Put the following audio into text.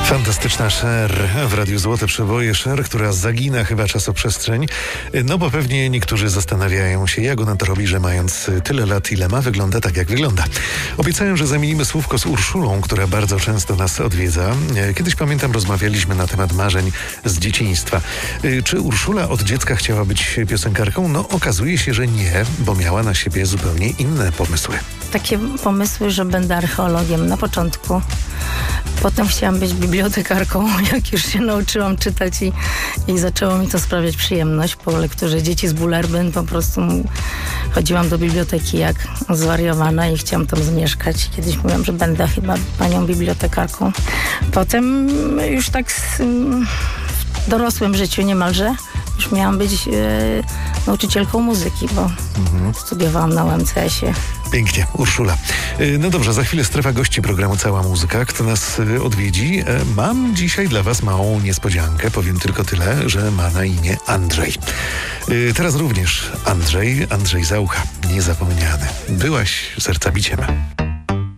Fantastyczna Cher w Radiu Złote Przeboje. Cher, która zagina chyba czasoprzestrzeń. No bo pewnie niektórzy zastanawiają się, jak ona to robi, że mając tyle lat, ile ma, wygląda tak, jak wygląda. Obiecałem, że zamienimy słówko z Urszulą, która bardzo często nas odwiedza. Kiedyś, pamiętam, rozmawialiśmy na temat marzeń z dzieciństwa. Czy Urszula od dziecka chciała być piosenkarką? No okazuje się, że nie, bo miała na siebie zupełnie inne pomysły. Takie pomysły, że będę archeologiem na początku. Potem chciałam być bibliotekarką, jak już się nauczyłam czytać i zaczęło mi to sprawiać przyjemność. Po lekturze Dzieci z Bullerbyn po prostu chodziłam do biblioteki jak zwariowana i chciałam tam zmieszkać. Kiedyś mówiłam, że będę chyba panią bibliotekarką. Potem już tak w dorosłym życiu niemalże już miałam być nauczycielką muzyki, bo studiowałam na UMCS-ie. Pięknie, Urszula. No dobrze, za chwilę strefa gości programu Cała Muzyka. Kto nas odwiedzi? Mam dzisiaj dla was małą niespodziankę. Powiem tylko tyle, że ma na imię Andrzej. Teraz również Andrzej Zaucha. Niezapomniany. Byłaś sercabiciem.